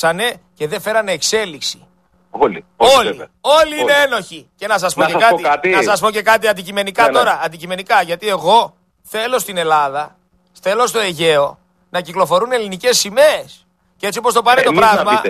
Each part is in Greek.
και δεν φέρανε εξέλιξη. Όλοι είναι ένοχοι. Και να σας πω και κάτι αντικειμενικά τώρα. Αντικειμενικά, γιατί εγώ θέλω στην Ελλάδα, θέλω στο Αιγαίο να κυκλοφορούν ελληνικές σημαίες. Και έτσι όπως το πάνε το πράγμα.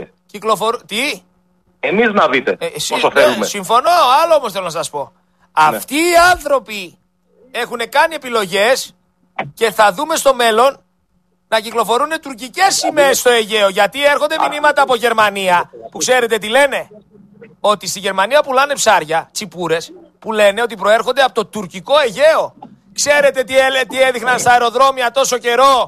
Τι? Εμείς να δείτε όσο θέλουμε. Συμφωνώ, άλλο όμως θέλω να σας πω. Αυτοί οι άνθρωποι έχουν κάνει επιλογές και θα δούμε στο μέλλον να κυκλοφορούν τουρκικές σημαίες στο Αιγαίο. Γιατί έρχονται μηνύματα από Γερμανία που ξέρετε τι λένε. Ότι στη Γερμανία πουλάνε ψάρια, τσιπούρες, που λένε ότι προέρχονται από το τουρκικό Αιγαίο. Ξέρετε τι έδειχναν στα αεροδρόμια τόσο καιρό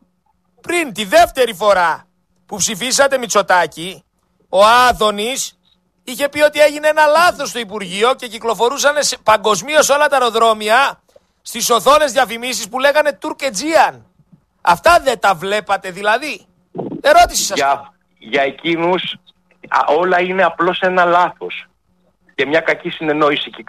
πριν τη δεύτερη φορά που ψηφίσατε Μητσοτάκη? Ο Άδωνης είχε πει ότι έγινε ένα λάθος στο Υπουργείο και κυκλοφορούσαν παγκοσμίως όλα τα αεροδρόμια στις οθόνες διαφημίσεις που λέγανε Τουρκετζίαν. Αυτά δεν τα βλέπατε δηλαδή? Ερώτηση σας. Για εκείνους όλα είναι απλώς ένα λάθος και μια κακή συνεννόηση και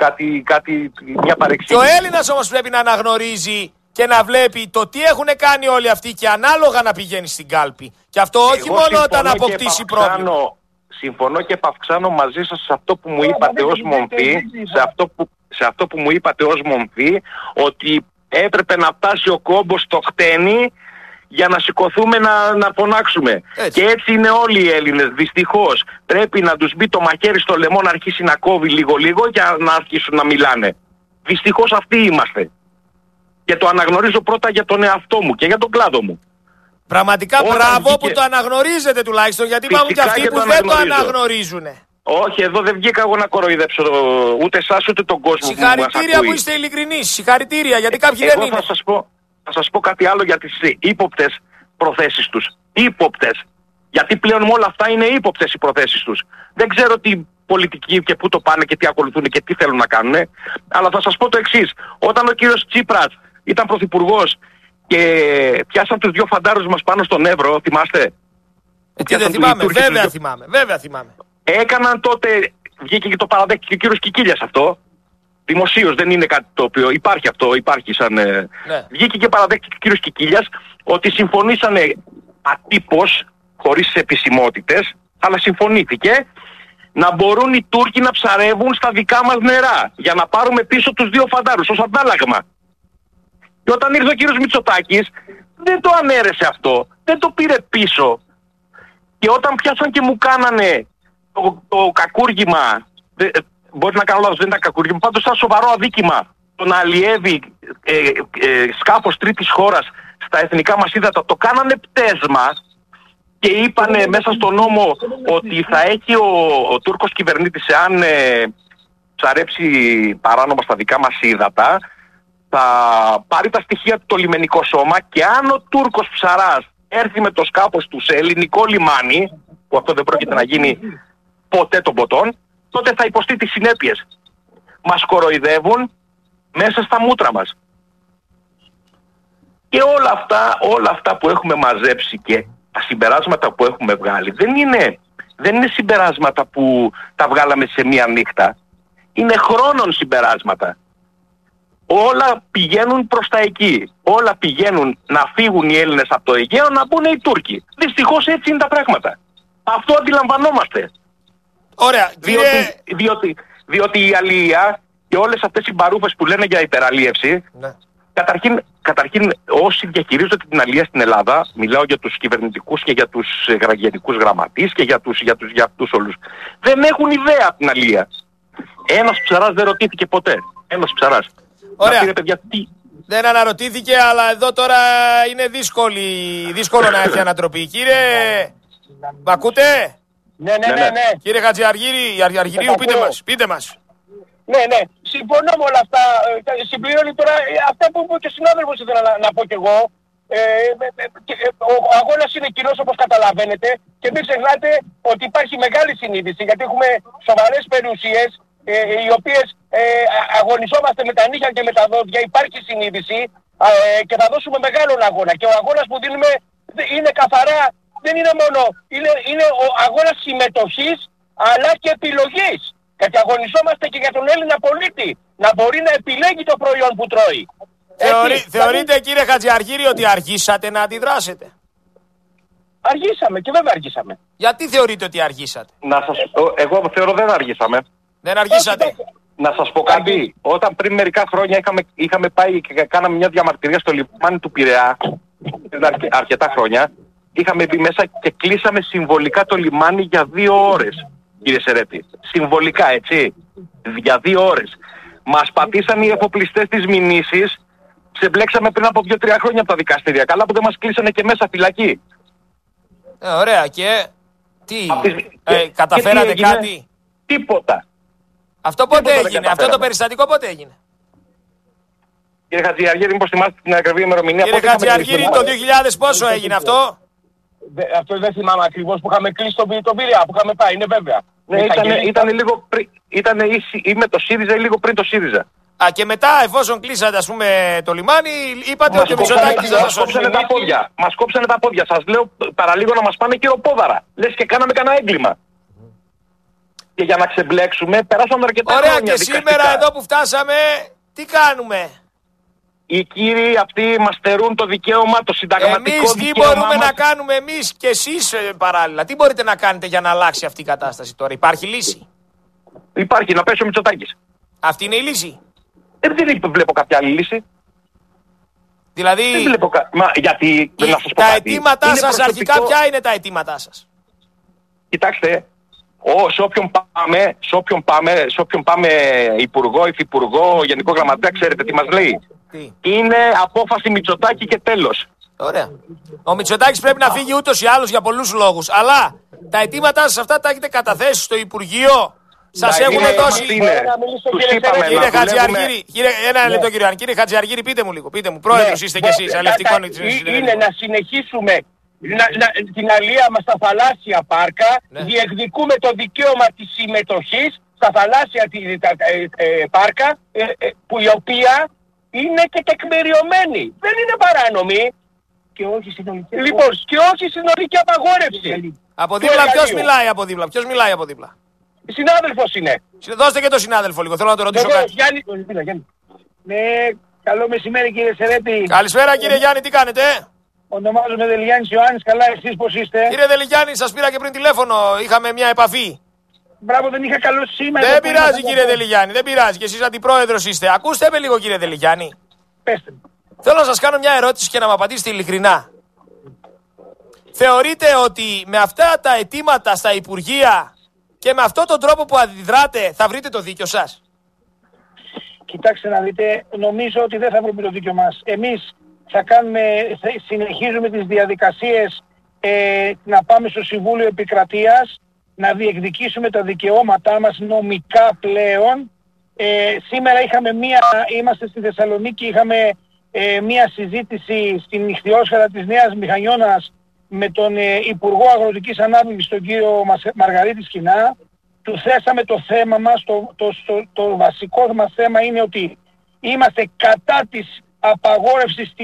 μια παρεξήγηση. Και ο Έλληνας όμως πρέπει να αναγνωρίζει και να βλέπει το τι έχουν κάνει όλοι αυτοί και ανάλογα να πηγαίνει στην κάλπη. Και αυτό όχι μόνο όταν αποκτήσει πρόβλημα. Συμφωνώ και επαυξάνω μαζί σας σε αυτό που μου είπατε ως μομφή, σε αυτό που μου είπατε ως μομφή, ότι έπρεπε να φτάσει ο κόμπος στο χτένι για να σηκωθούμε να φωνάξουμε. Έτσι. Και έτσι είναι όλοι οι Έλληνες, δυστυχώς. Πρέπει να τους μπει το μαχαίρι στο λαιμό να αρχίσει να κόβει λίγο-λίγο για να αρχίσουν να μιλάνε. Δυστυχώς αυτοί είμαστε. Και το αναγνωρίζω πρώτα για τον εαυτό μου και για τον κλάδο μου. Πραγματικά μπράβο που το αναγνωρίζετε τουλάχιστον, γιατί υπάρχουν και αυτοί που δεν το αναγνωρίζουν. Όχι, εδώ δεν βγήκα εγώ να κοροϊδέψω ούτε εσάς ούτε τον κόσμο. Συγχαρητήρια που είστε ειλικρινείς. Συγχαρητήρια, γιατί κάποιοι δεν είναι. Θα σας πω κάτι άλλο για τις ύποπτες προθέσεις τους. Ύποπτες. Γιατί πλέον με όλα αυτά είναι ύποπτες οι προθέσεις τους. Δεν ξέρω τι πολιτικοί και πού το πάνε και τι ακολουθούν και τι θέλουν να κάνουν. Αλλά θα σας πω το εξής. Όταν ο κύριος Τσίπρας ήταν πρωθυπουργός και πιάσαν τους δύο φαντάρους μας πάνω στον Εύρο, θυμάστε? Δεν θυμάμαι, βέβαια θυμάμαι. Έκαναν τότε, βγήκε και το παραδέχτηκε ο κύριος Κικίλιας αυτό. Δημοσίως δεν είναι κάτι το οποίο υπάρχει σαν... Ναι. Βγήκε και παραδέχτηκε ο κύριος Κικίλιας ότι συμφωνήσανε ατύπως, χωρίς επισημότητες, αλλά συμφωνήθηκε να μπορούν οι Τούρκοι να ψαρεύουν στα δικά μας νερά για να πάρουμε πίσω τους δύο φαντάρους ως αντάλλαγμα. Και όταν ήρθε ο κύριος Μητσοτάκης δεν το ανέρεσε αυτό, δεν το πήρε πίσω. Και όταν πιάσαν και μου κάνανε το κακούργημα, μπορεί να κάνω λάθος, δεν ήταν κακούργημα, πάντως σαν σοβαρό αδίκημα, το να αλλιεύει σκάφος τρίτης χώρας στα εθνικά μας ύδατα, το κάνανε πτέσμα και είπανε μέσα στο νόμο ότι θα έχει ο Τούρκος κυβερνήτης, εάν ψαρέψει παράνομα στα δικά μας ύδατα, θα πάρει τα στοιχεία του το λιμενικό σώμα και αν ο Τούρκος ψαράς έρθει με το σκάφος του σε ελληνικό λιμάνι, που αυτό δεν πρόκειται να γίνει ποτέ των ποτών, τότε θα υποστεί τις συνέπειες. Μας κοροϊδεύουν μέσα στα μούτρα μας. Και όλα αυτά που έχουμε μαζέψει και τα συμπεράσματα που έχουμε βγάλει δεν είναι συμπεράσματα που τα βγάλαμε σε μία νύχτα. Είναι χρόνων συμπεράσματα. Όλα πηγαίνουν προς τα εκεί. Όλα πηγαίνουν να φύγουν οι Έλληνες από το Αιγαίο, να μπουν οι Τούρκοι. Δυστυχώς έτσι είναι τα πράγματα. Αυτό αντιλαμβανόμαστε. Ωραία. Διότι η αλληλεία και όλες αυτές οι μπαρούφες που λένε για υπεραλίευση, ναι. Καταρχήν όσοι διαχειρίζονται την αλληλεία στην Ελλάδα, μιλάω για τους κυβερνητικούς και για τους γενικούς γραμματείς και για αυτούς όλους, δεν έχουν ιδέα από την αλληλεία. Ένας ψαράς δεν ρωτήθηκε ποτέ. Ένας ψαράς. Ωραία. Πήρε, παιδιά, δεν αναρωτήθηκε, αλλά εδώ τώρα είναι δύσκολο να έχει ανατροπή. Κύριε, μ' ακούτε? Ναι. Κύριε Αργυρίου, πείτε μας. Ναι. Συμφωνώ με όλα αυτά. Συμπληρώνει τώρα αυτά που είπε και ο συνάδελφος, ήθελα να πω κι εγώ. Ο αγώνας είναι κοινός, όπως καταλαβαίνετε, και μην ξεχνάτε ότι υπάρχει μεγάλη συνείδηση, γιατί έχουμε σοβαρές περιουσίες οι οποίες αγωνιζόμαστε με τα νύχια και με τα δόντια. Υπάρχει συνείδηση και θα δώσουμε μεγάλον αγώνα. Και ο αγώνας που δίνουμε είναι καθαρά, δεν είναι μόνο, είναι ο αγώνας συμμετοχής αλλά και επιλογής. Γιατί αγωνιζόμαστε και για τον Έλληνα πολίτη να μπορεί να επιλέγει το προϊόν που τρώει. Θεωρείτε, κύριε Χατζιαργύρη, ότι αργήσατε να αντιδράσετε? Αργήσαμε και βέβαια αργήσαμε. Γιατί θεωρείτε ότι αργήσατε? Εγώ θεωρώ δεν αργήσαμε. Δεν αργήσατε. Να σας πω κάτι. Όταν πριν μερικά χρόνια είχαμε πάει και κάναμε μια διαμαρτυρία στο λιμάνι του Πειραιά, αρκετά χρόνια, είχαμε μπει μέσα και κλείσαμε συμβολικά το λιμάνι για 2 ώρες, κύριε Σερέτη. Συμβολικά, έτσι. Για 2 ώρες. Μας πατήσαν οι εφοπλιστές της μηνύσης, ξεμπλέξαμε πριν από 2-3 χρόνια από τα δικαστήρια. Καλά που δεν μας κλείσανε και μέσα φυλακή. Ωραία, και τι, καταφέρατε τι κάτι? Τίποτα. Αυτό πότε έγινε, αυτό το περιστατικό πότε έγινε? Κύριε Χατζιαργύρη, μήπως θυμάστε την ακριβή ημερομηνία? Κύριε Χατζιαργύρη, το 2000 πόσο έγινε αυτό? Αυτό δεν θυμάμαι ακριβώς που είχαμε κλείσει τον Πειραιά, που είχαμε πάει, είναι βέβαια. Ναι, ήταν λίγο πριν, ή με το ΣΥΡΙΖΑ ή λίγο πριν το ΣΥΡΙΖΑ. Και μετά, εφόσον κλείσατε, ας πούμε, το λιμάνι, είπατε ότι ο Μητσοτάκης θα σας κόψανε τα πόδια. Μας κόψανε τα πόδια. Σας λέω παραλίγο να μας πάνε κυροπόδαρα. Λες και κάναμε κανένα έγκλημα. Και για να ξεμπλέξουμε, περάσαμε αρκετά χρόνια. Ωραία, και σήμερα εδώ που φτάσαμε, τι κάνουμε? Οι κύριοι αυτοί μας στερούν το δικαίωμα, το συνταγματικό εμείς δικαίωμα. Τι μπορούμε να κάνουμε εμείς και εσείς παράλληλα? Τι μπορείτε να κάνετε για να αλλάξει αυτή η κατάσταση τώρα? Υπάρχει λύση? Υπάρχει, να πέσει ο Μητσοτάκης. Αυτή είναι η λύση? Δεν βλέπω κάποια άλλη λύση. Δηλαδή, δεν βλέπω γιατί, να σας πω τα κάτι. αιτήματά σας αρχικά ποια είναι τα αιτήματά σας? Κοιτάξτε, σε όποιον πάμε υπουργό, υφυπουργό, γενικό γραμματέα, ξέρετε τι μας λέει? Είναι απόφαση Μητσοτάκη και τέλος. Ωραία. Ο Μητσοτάκης πρέπει να φύγει ούτως ή άλλως για πολλούς λόγους. Αλλά τα αιτήματά σας αυτά τα έχετε καταθέσει στο Υπουργείο? Σας έχουν δώσει? Κύριε Χατζιαργύρη, ένα λεπτό κύριε Άννη. Κύριε Χατζιαργύρη, πείτε μου λίγο. Πείτε μου, πρόεδρος είστε κι εσείς. Είναι να συνεχίσουμε την αλία μας στα θαλάσσια πάρκα. Διεκδικούμε το δικαίωμα της συμμετοχής στα θαλάσσια πάρκα, που η οποία είναι και τεκμηριωμένη. Δεν είναι παράνομη. Και όχι συνολική. Λοιπόν, και όχι συνολική απαγόρευση. Από δίπλα ποιος μιλάει από δίπλα? Ποιος μιλάει από δίπλα? Συνάδελφος είναι. Δώστε και το συνάδελφο λίγο, θέλω να το ρωτήσω κάτι. Γιάννη. Ναι, καλό μεσημέρι κύριε Σερέτη. Καλησπέρα κύριε Γιάννη, τι κάνετε? Ονομάζομαι Δελιγιάννης Ιωάννης, καλά εσείς πώς είστε? Κύριε Δελιγιάννη, σας πήρα και πριν τηλέφωνο, είχαμε μια επαφή. Μπράβο, δεν είχα καλό σήμερα. Δεν πειράζει κύριε Δελιγιάννη, δεν πειράζει, και εσείς αντιπρόεδρος είστε. Ακούστε με λίγο κύριε Δελιγιάννη. Πέστε. Θέλω να σας κάνω μια ερώτηση και να μου απαντήσετε ειλικρινά. Θεωρείτε ότι με αυτά τα αιτήματα στα Υπουργεία και με αυτόν τον τρόπο που αντιδράτε θα βρείτε το δίκιο σας? Κοιτάξτε να δείτε, νομίζω ότι δεν θα βρούμε το δίκιο μας. Εμείς συνεχίζουμε τις διαδικασίες να πάμε στο Συμβούλιο Επικρατείας, να διεκδικήσουμε τα δικαιώματά μας νομικά πλέον. Σήμερα είμαστε στη Θεσσαλονίκη, είχαμε μία συζήτηση στην Ιχθυόσφαιρα της Νέας Μηχανιώνας με τον Υπουργό Αγροτικής Ανάπτυξης, τον κύριο Μαργαρίτη Σκινά. Του θέσαμε το θέμα μας, το βασικό μας θέμα είναι ότι είμαστε κατά της απαγόρευσης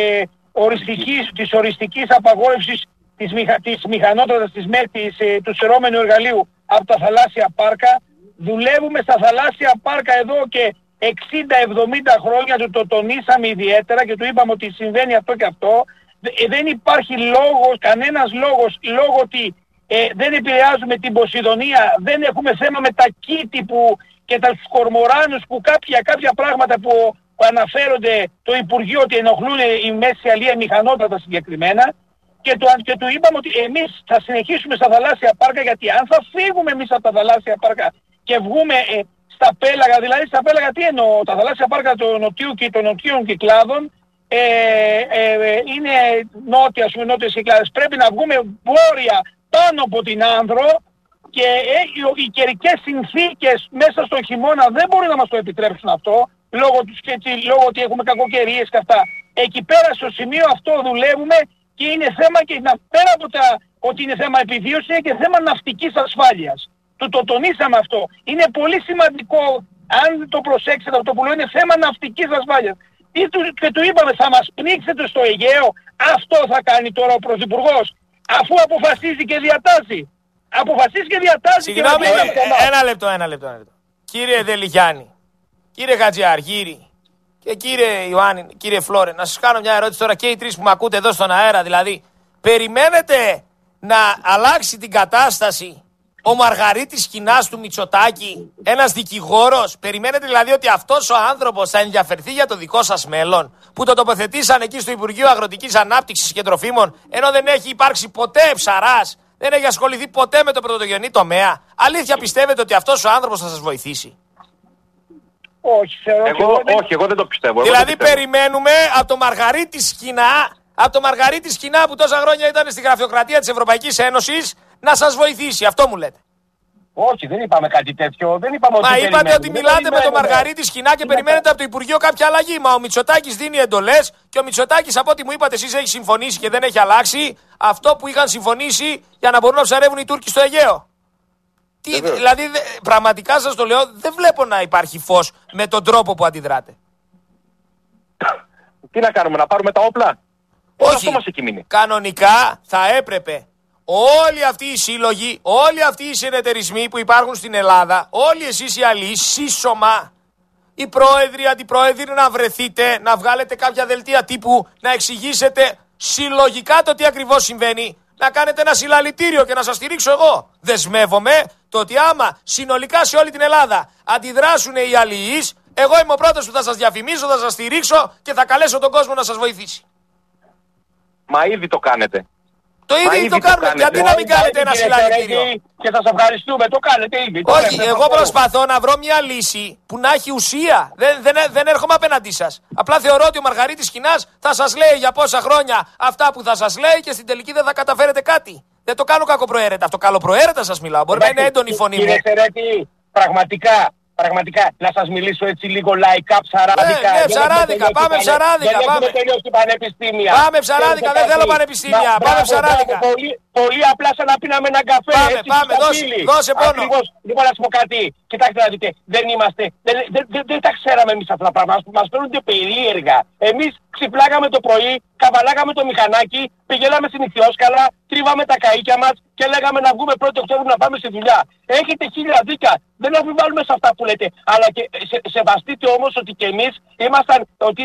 της οριστικής απαγόρευσης της μηχανότρατας του σειρώμενου εργαλείου από τα θαλάσσια πάρκα. Δουλεύουμε στα θαλάσσια πάρκα εδώ και 60-70 χρόνια, το τονίσαμε ιδιαίτερα και του είπαμε ότι συμβαίνει αυτό και αυτό. Δεν υπάρχει κανένας λόγος, λόγω ότι δεν επηρεάζουμε την Ποσειδονία, δεν έχουμε θέμα με τα κήτη και τα κορμοράνους που κάποια πράγματα που αναφέρονται το Υπουργείο ότι ενοχλούν η μέση αλία μηχανότατα συγκεκριμένα, και του είπαμε ότι εμείς θα συνεχίσουμε στα θαλάσσια πάρκα, γιατί αν θα φύγουμε εμείς από τα θαλάσσια πάρκα και βγούμε στα πέλαγα, δηλαδή στα πέλαγα τι εννοώ, τα θαλάσσια πάρκα των νοτίων κυκλάδων είναι νότιες κυκλάδες, πρέπει να βγούμε βόρεια πάνω από την Άνδρο, και οι καιρικές συνθήκες μέσα στον χειμώνα δεν μπορούν να μας το επιτρέψουν αυτό, λόγω ότι έχουμε κακοκαιρίες και αυτά. Εκεί πέρα στο σημείο αυτό δουλεύουμε, και είναι θέμα, και πέρα από ότι είναι θέμα επιβίωσης, είναι και θέμα ναυτικής ασφάλειας. Το τονίσαμε αυτό. Είναι πολύ σημαντικό, αν το προσέξετε αυτό που λέω, είναι θέμα ναυτικής ασφάλειας. Και του είπαμε, θα μας πνίξετε στο Αιγαίο? Αυτό θα κάνει τώρα ο Πρωθυπουργός, αφού αποφασίζει και διατάζει. Συγγνώμη, ένα λεπτό. Κύριε Δελιγιάννη, κύριε Χατζιαργύρη και κύριε Ιωάννη, κύριε Φλόρε, να σας κάνω μια ερώτηση τώρα και οι τρεις που με ακούτε εδώ στον αέρα. Δηλαδή, περιμένετε να αλλάξει την κατάσταση ο Μαργαρίτης Κινάς του Μητσοτάκη, ένας δικηγόρος? Περιμένετε δηλαδή ότι αυτός ο άνθρωπος θα ενδιαφερθεί για το δικό σας μέλλον, που το τοποθετήσαν εκεί στο Υπουργείο Αγροτικής Ανάπτυξης και Τροφίμων, ενώ δεν έχει υπάρξει ποτέ ψαράς, δεν έχει ασχοληθεί ποτέ με το πρωτογενή τομέα? Αλήθεια πιστεύετε ότι αυτός ο άνθρωπος θα σας βοηθήσει? Όχι, εγώ δεν το πιστεύω. Δηλαδή περιμένουμε από το Μαργαρίτη Σκινά, Σκινά που τόσα χρόνια ήταν στη γραφειοκρατία της Ευρωπαϊκής Ένωσης, να σας βοηθήσει. Αυτό μου λέτε? Όχι, δεν είπαμε κάτι τέτοιο. Δεν είπαμε ότι είπατε ότι μιλάτε με τον Μαργαρίτη Σκινά και περιμένετε από το Υπουργείο κάποια αλλαγή. Μα ο Μητσοτάκης δίνει εντολές και ο Μητσοτάκης, από ό,τι μου είπατε εσείς, έχει συμφωνήσει και δεν έχει αλλάξει αυτό που είχαν συμφωνήσει για να μπορούν να ψαρεύουν οι Τούρκοι στο Αιγαίο. Δηλαδή, πραγματικά σας το λέω, δεν βλέπω να υπάρχει φως με τον τρόπο που αντιδράτε. Τι να κάνουμε, να πάρουμε τα όπλα? Όχι, κανονικά θα έπρεπε όλοι αυτοί οι σύλλογοι, όλοι αυτοί οι συνεταιρισμοί που υπάρχουν στην Ελλάδα, όλοι εσείς οι αλλοί, σύσσωμα, οι πρόεδροι, οι αντιπρόεδροι, να βρεθείτε, να βγάλετε κάποια δελτία τύπου, να εξηγήσετε συλλογικά το τι ακριβώς συμβαίνει, να κάνετε ένα συλλαλητήριο και να σας στηρίξω εγώ. Δεσμεύομαι το ότι άμα συνολικά σε όλη την Ελλάδα αντιδράσουν οι αλληλείς, εγώ είμαι ο πρώτος που θα σας διαφημίσω, θα σας στηρίξω και θα καλέσω τον κόσμο να σας βοηθήσει. Μα ήδη το κάνετε. Το ήδη το κάνουμε. Γιατί να μην κάνετε ένα συλλαλητήριο? Και σας ευχαριστούμε, το κάνετε ήδη. Όχι, εγώ προσπαθώ να βρω μια λύση που να έχει ουσία. Δεν έρχομαι απέναντί σας. Απλά θεωρώ ότι ο Μαργαρίτης Κινάς θα σας λέει για πόσα χρόνια αυτά που θα σας λέει και στην τελική δεν θα καταφέρετε κάτι. Δεν το κάνω κακοπροαίρετα. Αυτό καλοπροαίρετα σας μιλάω. Μπορεί να είναι έντονη η φωνή μου. Κύριε Σερέτη, πραγματικά, να σας μιλήσω έτσι λίγο λαϊκά, ψαράδικα. Ναι, ψαράδικα, πάμε ψαράδικα. Δεν έχουμε τελειώσει πανεπιστήμια. Πάμε ψαράδικα, δεν θέλω πανεπιστήμια. Πάμε ψαράδικα. Πολύ απλά σαν να πίναμε ένα καφέ. Πάμε, δώσε πόνο. Ακριβώς. Λοιπόν, να σου πω κάτι. Κοιτάξτε να δείτε, δεν τα ξέραμε εμείς αυτά τα πράγματα. Μας φαίνονται περίεργα. Εμείς ξυπνάγαμε το πρωί, καβαλάγαμε το μηχανάκι, πηγαίναμε στην Ιθιόσκαλα, τρίβαμε τα καΐκια μας και λέγαμε να βγούμε 1η Οκτώβρη να πάμε στη δουλειά. Έχετε 1000 δίκα. Δεν αμφιβάλλουμε σε αυτά που λέτε. Αλλά και σεβαστείτε όμως ότι και εμείς ήμασταν. Ότι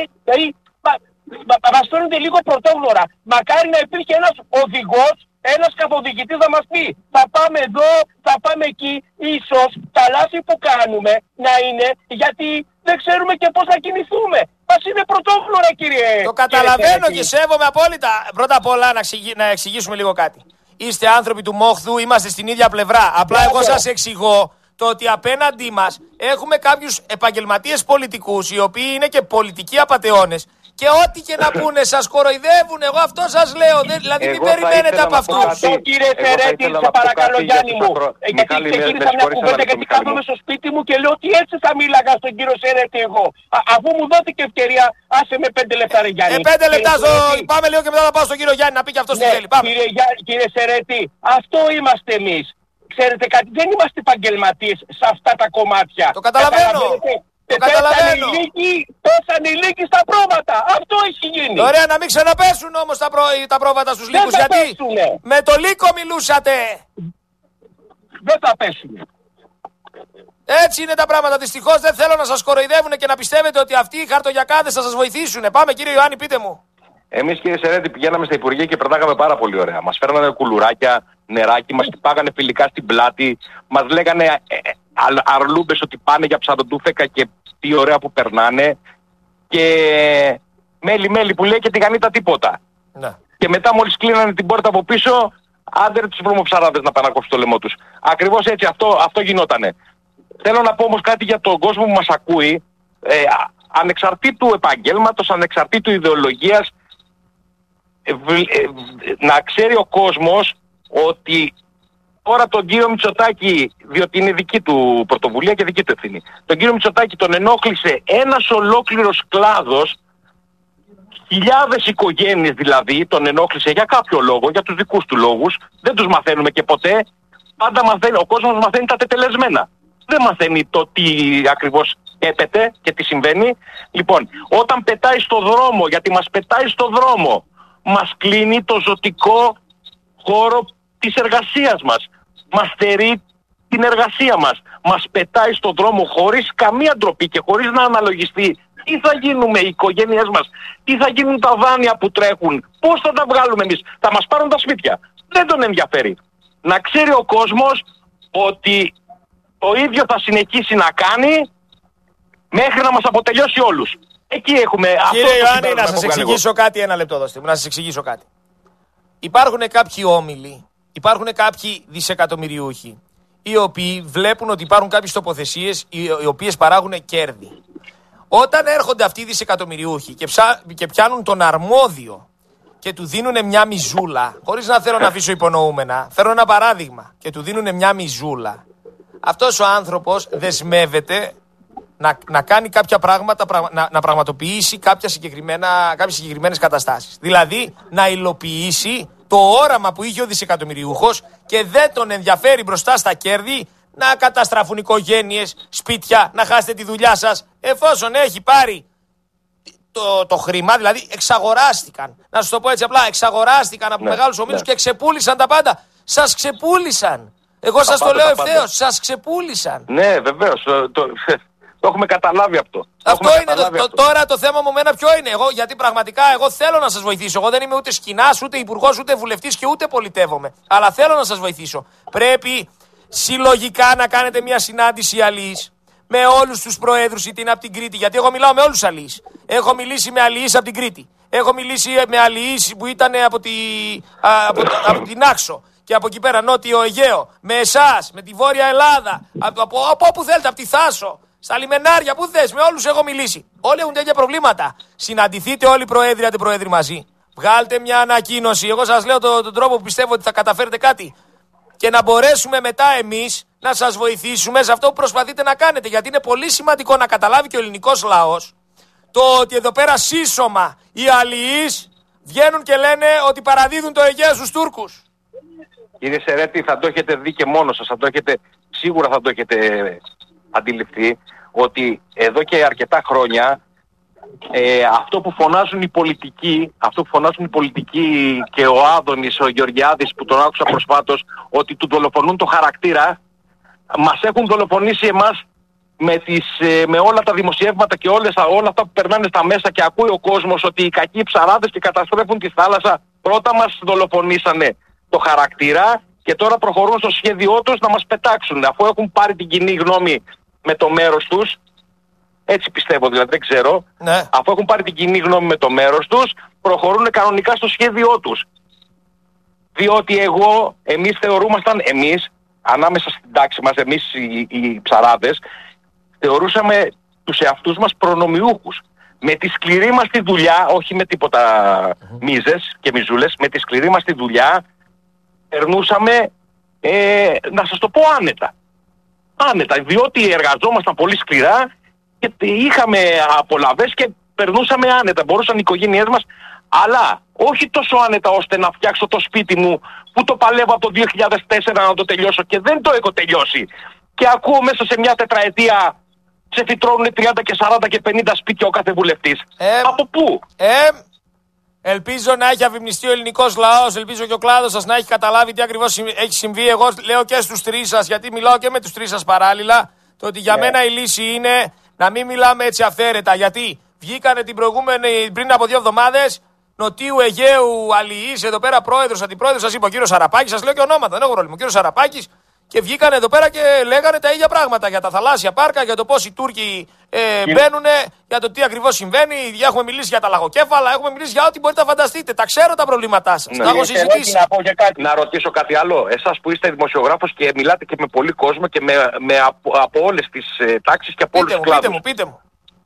μας φαίνονται λίγο πρωτόγνωρα. Μακάρι να υπήρχε ένας οδηγός, ένας καθοδηγητής να μας πει θα πάμε εδώ, θα πάμε εκεί. Ίσως τα λάθη που κάνουμε να είναι γιατί δεν ξέρουμε και πώς να κινηθούμε. Μας είναι πρωτόγνωρα, κύριε. Το καταλαβαίνω και σέβομαι απόλυτα. Πρώτα απ' όλα να εξηγήσουμε λίγο κάτι. Είστε άνθρωποι του μόχθου, είμαστε στην ίδια πλευρά. Απλά εγώ σας εξηγώ το ότι απέναντί μας έχουμε κάποιους επαγγελματίες πολιτικούς οι οποίοι είναι και πολιτικοί απατεώνες. Και ό,τι και να πούνε σας κοροϊδεύουν, εγώ αυτό σας λέω, δηλαδή μην περιμένετε από αυτούς. Αυτό, κύριε Σερέτη, σε παρακαλώ Γιάννη μου, γιατί ξεκίνησα μια κουβέντα γιατί κάθομαι στο σπίτι μου και λέω ότι έτσι θα μίλαγα στον κύριο Σερέτη εγώ. Αφού μου δόθηκε ευκαιρία, άσε με 5 λεπτά ρε Γιάννη. 5 λεπτά, πάμε λίγο και μετά θα πάω στον κύριο Γιάννη να πει και αυτός τι θέλει. Κύριε Σερέτη, αυτό είμαστε εμείς. Ξέρετε κάτι, δεν είμαστε επαγγελματίες σε αυτά τα κομμάτια. Το καταλαβαίνω. Πέσανε οι λύκοι στα πρόβατα. Αυτό έχει γίνει. Ωραία, να μην ξαναπέσουν όμως τα πρόβατα στους λύκους. Γιατί με το λύκο μιλούσατε. Δεν θα πέσουν. Έτσι είναι τα πράγματα. Δυστυχώς δεν θέλω να σας κοροϊδεύουν και να πιστεύετε ότι αυτοί οι χαρτογιακάδες θα σας βοηθήσουν. Πάμε κύριε Ιωάννη, πείτε μου. Εμείς κύριε Σερέτη πηγαίναμε στα Υπουργεία και περνάγαμε πάρα πολύ ωραία. Μας φέρνανε κουλουράκια, νεράκι, μας πάγανε φιλικά στην πλάτη, μας λέγανε αρλούμπες ότι πάνε για ψαροντούφεκα και τι ωραία που περνάνε και μέλι που λέει και τηγανίτα τίποτα. Ναι. Και μετά μόλις κλείνανε την πόρτα από πίσω, άντε τους βρωμοψαράδες να πάνε να κόψουν το λαιμό τους. Ακριβώς έτσι αυτό γινότανε. Θέλω να πω όμως κάτι για τον κόσμο που μας ακούει, ανεξαρτήτου επαγγέλματος, ανεξαρτήτου ιδεολογίας, να ξέρει ο κόσμος ότι τώρα τον κύριο Μητσοτάκη, διότι είναι δική του πρωτοβουλία και δική του ευθύνη, τον κύριο Μητσοτάκη τον ενόχλησε ένας ολόκληρος κλάδος, χιλιάδες οικογένειες δηλαδή, τον ενόχλησε για κάποιο λόγο, για τους δικούς του λόγους, δεν τους μαθαίνουμε και ποτέ, πάντα μαθαίνει, ο κόσμος μαθαίνει τα τετελεσμένα. Δεν μαθαίνει το τι ακριβώς έπεται και τι συμβαίνει. Λοιπόν, όταν πετάει στο δρόμο, γιατί μας πετάει στο δρόμο, μας κλείνει το ζωτικό χώρο της εργασίας μας. Μας στερεί την εργασία μας. Μας πετάει στον δρόμο χωρίς καμία ντροπή και χωρίς να αναλογιστεί τι θα γίνουμε οι οικογένειές μας, τι θα γίνουν τα δάνεια που τρέχουν, πώς θα τα βγάλουμε εμείς. Θα μας πάρουν τα σπίτια. Δεν τον ενδιαφέρει. Να ξέρει ο κόσμος ότι το ίδιο θα συνεχίσει να κάνει μέχρι να μας αποτελειώσει όλους. Εκεί έχουμε... Κύριε Ιωάννη, να σας εξηγήσω κάτι, ένα λεπτό δώστε μου, να σας εξηγήσω κάτι. Υπάρχουν κάποιοι όμιλοι, υπάρχουν κάποιοι δισεκατομμυριούχοι, οι οποίοι βλέπουν ότι υπάρχουν κάποιες τοποθεσίες οι οποίες παράγουν κέρδη. Όταν έρχονται αυτοί οι δισεκατομμυριούχοι και πιάνουν τον αρμόδιο και του δίνουν μια μιζούλα, χωρίς να θέλω να αφήσω υπονοούμενα, φέρω ένα παράδειγμα, και του δίνουν μια μιζούλα, αυτός ο άνθρωπος δεσμεύεται να κάνει κάποια πράγματα, να πραγματοποιήσει κάποιες συγκεκριμένες καταστάσεις. Δηλαδή να υλοποιήσει το όραμα που είχε ο δισεκατομμυριούχος και δεν τον ενδιαφέρει μπροστά στα κέρδη να καταστραφούν οικογένειες, σπίτια, να χάσετε τη δουλειά σας, εφόσον έχει πάρει το χρήμα, δηλαδή εξαγοράστηκαν. Να σας το πω έτσι απλά, εξαγοράστηκαν από μεγάλους ομίλους και ξεπούλησαν τα πάντα. Σας ξεπούλησαν. Εγώ σας το λέω ευθέως, σας ξεπούλησαν. Ναι, βεβαίως. Το έχουμε καταλάβει αυτό. Αυτό είναι. Τώρα το θέμα μου μένα ποιο είναι. Γιατί πραγματικά εγώ θέλω να σας βοηθήσω. Εγώ δεν είμαι ούτε σκηνάς, ούτε υπουργός, ούτε βουλευτής και ούτε πολιτεύομαι. Αλλά θέλω να σας βοηθήσω. Πρέπει συλλογικά να κάνετε μια συνάντηση αλληλείς με όλους τους προέδρους, είτε είναι από την Κρήτη. Γιατί εγώ μιλάω με όλους τους αλληλείς. Έχω μιλήσει με αλληλείς από την Κρήτη. Έχω μιλήσει με αλληλείς που ήταν από την Άξο. Και από εκεί πέρα, Νότιο Αιγαίο. Με εσάς, με τη Βόρεια Ελλάδα. Από όπου θέλετε, από τη Θάσο. Στα λιμενάρια, πού θες, με όλους έχω μιλήσει. Όλοι έχουν τέτοια προβλήματα. Συναντηθείτε όλοι οι προέδροι, αντιπροέδροι μαζί. Βγάλτε μια ανακοίνωση. Εγώ σας λέω τον τρόπο που πιστεύω ότι θα καταφέρετε κάτι. Και να μπορέσουμε μετά εμείς να σας βοηθήσουμε σε αυτό που προσπαθείτε να κάνετε. Γιατί είναι πολύ σημαντικό να καταλάβει και ο ελληνικός λαός το ότι εδώ πέρα σύσσωμα οι αλληλείς βγαίνουν και λένε ότι παραδίδουν το Αιγαίο στους Τούρκους. Κύριε Σερέτη, θα το έχετε δει και μόνος σας. Σίγουρα θα το έχετε αντιληφθεί ότι εδώ και αρκετά χρόνια αυτό που φωνάζουν οι πολιτικοί, και ο Άδωνης, ο Γεωργιάδης που τον άκουσα προσφάτως, ότι του δολοφονούν το χαρακτήρα, μας έχουν δολοφονήσει εμάς με όλα τα δημοσιεύματα και όλα αυτά που περνάνε στα μέσα και ακούει ο κόσμος ότι οι κακοί ψαράδες και καταστρέφουν τη θάλασσα. Πρώτα μας δολοφονήσανε το χαρακτήρα και τώρα προχωρούν στο σχέδιό τους να μας πετάξουν, αφού έχουν πάρει την κοινή γνώμη με το μέρος τους. Έτσι πιστεύω, δηλαδή δεν ξέρω. Ναι. Αφού έχουν πάρει την κοινή γνώμη με το μέρος τους, προχωρούν κανονικά στο σχέδιό τους. Διότι εμείς θεωρούμασταν, ανάμεσα στην τάξη μας, εμείς οι ψαράδες, θεωρούσαμε τους εαυτούς μας προνομιούχους. Με τη σκληρή μας τη δουλειά, όχι με τίποτα μίζες και μιζούλες, με τη σκληρή μας τη δουλειά περνούσαμε, να σας το πω, άνετα, διότι εργαζόμασταν πολύ σκληρά και είχαμε απολαβές και περνούσαμε άνετα. Μπορούσαν οι οικογένειές μας, αλλά όχι τόσο άνετα ώστε να φτιάξω το σπίτι μου που το παλεύω από το 2004 να το τελειώσω και δεν το έχω τελειώσει. Και ακούω μέσα σε μια τετραετία ξεφυτρώνουν 30 και 40 και 50 σπίτια ο κάθε βουλευτής. Από πού? Ελπίζω να έχει αφημνιστεί ο ελληνικός λαός, ελπίζω και ο κλάδος σας να έχει καταλάβει τι ακριβώς έχει συμβεί. Εγώ λέω και στους τρεις σας, γιατί μιλάω και με τους τρεις σας παράλληλα, το ότι για μένα η λύση είναι να μην μιλάμε έτσι αυθαίρετα. Γιατί βγήκανε πριν από 2 εβδομάδες Νοτίου Αιγαίου αλληλείς, εδώ πέρα πρόεδρος, αντιπρόεδρος, σας είπα ο κύριος Σαραπάκης, σας λέω και ονόματα, δεν έχω πρόβλημα. Ο κύριος Σαραπάκης, και βγήκαν εδώ πέρα και λέγανε τα ίδια πράγματα για τα θαλάσσια πάρκα, για το πώς οι Τούρκοι μπαίνουν, για το τι ακριβώς συμβαίνει. Έχουμε μιλήσει για τα λαγοκέφαλα, έχουμε μιλήσει για ό,τι μπορείτε να φανταστείτε. Τα ξέρω τα προβλήματά σας. Τα έχω συζητήσει. Να ρωτήσω κάτι άλλο. Εσάς που είστε δημοσιογράφος και μιλάτε και με πολύ κόσμο και από όλες τις τάξεις και από όλους τους κλάδους. Πείτε μου.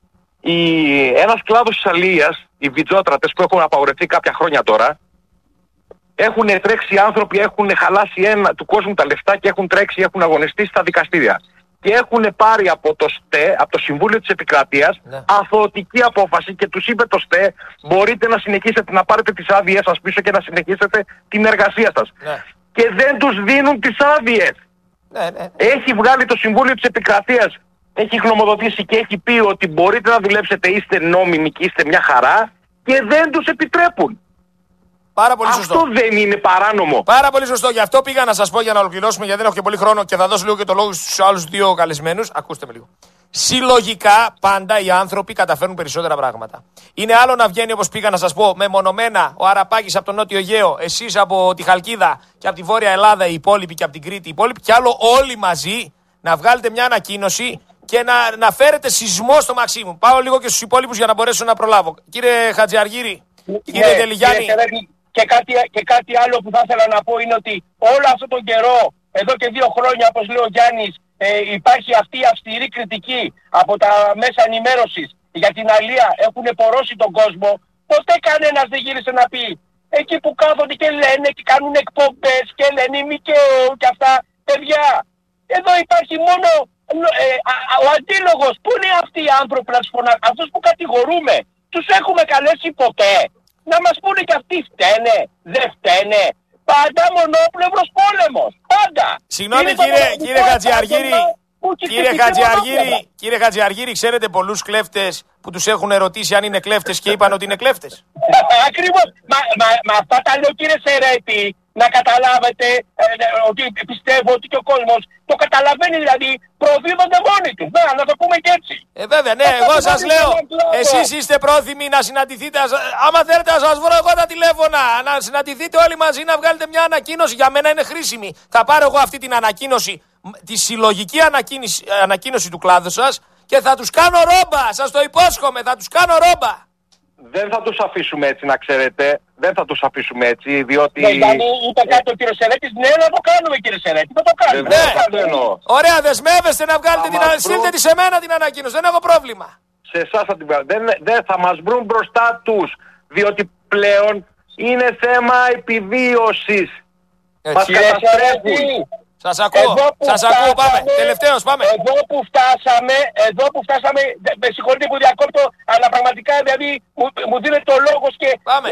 Ένας κλάδος της αλληλείας, οι βιτζότρατες που έχουν απαγορευτεί κάποια χρόνια τώρα, έχουν τρέξει άνθρωποι, έχουν χαλάσει του κόσμου τα λεφτά και έχουν τρέξει, έχουν αγωνιστεί στα δικαστήρια. Και έχουν πάρει από το Συμβούλιο της Επικρατείας, αθωωτική απόφαση και τους είπε το ΣΤΕ, μπορείτε να συνεχίσετε να πάρετε τις άδειες σας πίσω και να συνεχίσετε την εργασία σας. Ναι. Και δεν τους δίνουν τις άδειες. Ναι. Έχει βγάλει το Συμβούλιο της Επικρατείας, έχει γνωμοδοτήσει και έχει πει ότι μπορείτε να δουλέψετε, είστε νόμιμοι και είστε μια χαρά, και δεν τους επιτρέπουν. Πάρα πολύ σωστό. Αυτό δεν είναι παράνομο? Πάρα πολύ σωστό. Γι' αυτό πήγα να σας πω για να ολοκληρώσουμε, γιατί δεν έχω και πολύ χρόνο και θα δώσω λίγο και το λόγο στους άλλους δύο καλεσμένους. Ακούστε με λίγο. Συλλογικά πάντα οι άνθρωποι καταφέρνουν περισσότερα πράγματα. Είναι άλλο να βγαίνει, όπως πήγα να σας πω, μεμονωμένα ο Αραπάκης από τον Νότιο Αιγαίο, εσείς από τη Χαλκίδα και από τη Βόρεια Ελλάδα, οι υπόλοιποι, και από την Κρήτη οι υπόλοιποι, και άλλο όλοι μαζί να βγάλετε μια ανακοίνωση και να φέρετε σεισμό στο Μαξίμου. Πάω λίγο και στους υπόλοιπους για να μπορέσω να προλάβω. Κύριε Χατζιαργύρη, κύριε Τελιγιάννη. Και κάτι άλλο που θα ήθελα να πω είναι ότι όλο αυτόν τον καιρό, εδώ και 2 χρόνια, όπως λέει ο Γιάννης, υπάρχει αυτή η αυστηρή κριτική από τα μέσα ενημέρωσης για την αλία. Έχουν πορώσει τον κόσμο. Ποτέ κανένας δεν γύρισε να πει. Εκεί που κάθονται και λένε και κάνουν εκπομπές και λένε ΜΚΟ και αυτά. Παιδιά, εδώ υπάρχει μόνο ο αντίλογος. Πού είναι αυτοί οι άνθρωποι να τους φωνάξουν? Αυτούς που κατηγορούμε, τους έχουμε καλέσει ποτέ? Να μας πούνε και αυτοί φταίνε, δεν φταίνε? Πάντα μονόπλευρος πόλεμος. Πάντα. Συγγνώμη κύριε Χατζιαργύρη, ξέρετε πολλούς κλέφτες που τους έχουν ερωτήσει αν είναι κλέφτες και είπαν ότι είναι κλέφτες? Ακριβώς. Μα αυτά τα λέω, κύριε Σερέτη, να καταλάβετε ότι πιστεύω ότι και ο κόσμος το καταλαβαίνει, δηλαδή προδίδονται μόνοι τους. Να το πούμε και έτσι. Βέβαια, ναι, εγώ σας λέω, εσείς είστε πρόθυμοι να συναντηθείτε. Άμα θέλετε να σας βρω εγώ τα τηλέφωνα, να συναντηθείτε όλοι μαζί, να βγάλετε μια ανακοίνωση. Για μένα είναι χρήσιμη. Θα πάρω εγώ αυτή την ανακοίνωση, τη συλλογική ανακοίνωση του κλάδου σας, και θα τους κάνω ρόμπα. Σας το υπόσχομαι, θα τους κάνω ρόμπα. Δεν θα τους αφήσουμε έτσι, να ξέρετε. Δεν θα τους αφήσουμε έτσι, διότι... Ναι, γιατί είπε κάτι ο κύριος Σερέτης. Ναι, να το κάνουμε, κύριε Σερέτη, θα το κάνουμε. Ναι. Ωραία, δεσμεύεστε να βγάλετε στείλτε τη σε μένα την ανακοίνωση, δεν έχω πρόβλημα. Σε εσάς θα την βγάλω. Δεν θα μας βρουν μπροστά τους, διότι πλέον είναι θέμα επιβίωσης. Μας καταστρέφουν. Σας ακούω, πάμε. Τελευταίος, πάμε. Εδώ που φτάσαμε, με συγχωρείτε που διακόπτω, αλλά πραγματικά δηλαδή μου δίνετε το λόγο και... Πάμε.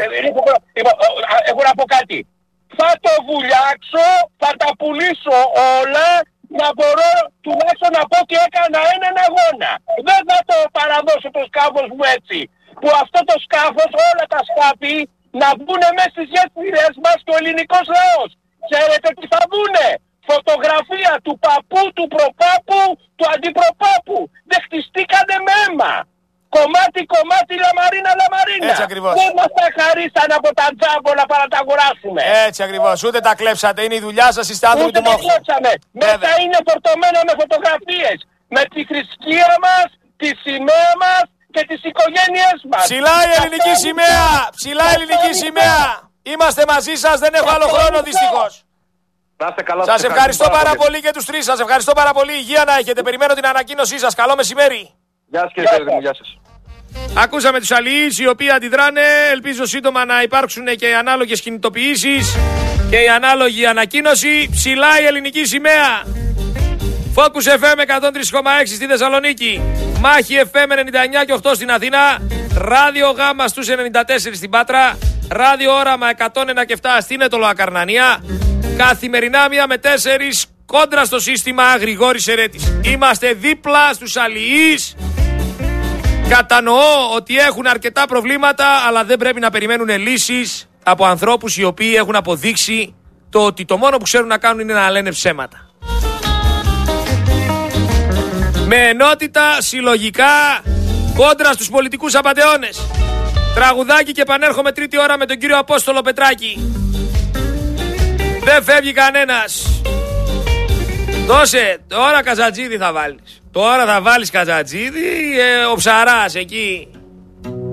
Έχω να πω κάτι. Θα το βουλιάξω, θα τα πουλήσω όλα, να μπορώ τουλάχιστον να πω ότι έκανα έναν αγώνα. Δεν θα το παραδώσω το σκάφος μου έτσι. Που αυτό το σκάφος, όλα τα σκάφη, να μπουν μέσα στις γέφυρες μας και ο ελληνικός λαός. Ξέρετε τι θα μπουνε? Φωτογραφία του παππού, του προπάπου, του αντιπροπάπου. Δεν χτιστήκανε με αίμα. Κομμάτι, λαμαρίνα. Έτσι ακριβώς. Δεν μας τα χαρίσαν από τα τζάμπολα para να τα αγοράσουμε. Έτσι ακριβώς. Ούτε τα κλέψατε. Είναι η δουλειά σας, είστε άνθρωποι του μόχου. Ούτε τα κλέψαμε. Μέσα είναι φορτωμένα με φωτογραφίες. Με τη θρησκεία μας, τη σημαία μας και τις οικογένειές μας. Ψηλά η ελληνική σημαία. Ψηλά η ελληνική σημαία. Είμαστε μαζί σας. Δεν έχω άλλο χρόνο δυστυχώς. Σας ευχαριστώ πάρα πολύ και τους τρεις. Σας ευχαριστώ πάρα πολύ. Υγεία να έχετε. Περιμένω την ανακοίνωσή σας. Καλό μεσημέρι. Γεια σας κύριε Σερέτη μου, γεια σας. Ακούσαμε τους αλληλείς οι οποίοι αντιδράνε. Ελπίζω σύντομα να υπάρξουν και οι ανάλογες κινητοποιήσεις και η ανάλογη ανακοίνωση. Ψηλά η ελληνική σημαία. Focus FM 103,6 στη Θεσσαλονίκη. Μάχη FM 99 και 8 στην Αθήνα. Ράδιο Γάμα στους 94 στην Πάτρα. Ράδιο Όραμα 101 και 7 στην Ετωλοακαρνανία. Καθημερινά 1 με 4 κόντρα στο σύστημα Γρηγόρης Σερέτης. Είμαστε δίπλα στους αλληλείς. Κατανοώ ότι έχουν αρκετά προβλήματα, αλλά δεν πρέπει να περιμένουν λύσεις από ανθρώπους οι οποίοι έχουν αποδείξει το ότι το μόνο που ξέρουν να κάνουν είναι να λένε ψέματα. Με ενότητα, συλλογικά, κόντρα στους πολιτικούς απατεώνες. Τραγουδάκι και επανέρχομαι τρίτη ώρα με τον κύριο Απόστολο Πετράκη. Δεν φεύγει κανένας. Δώσε, τώρα Καζατζίδη θα βάλεις. Τώρα θα βάλεις Καζατζίδη, ο Ψαράς εκεί.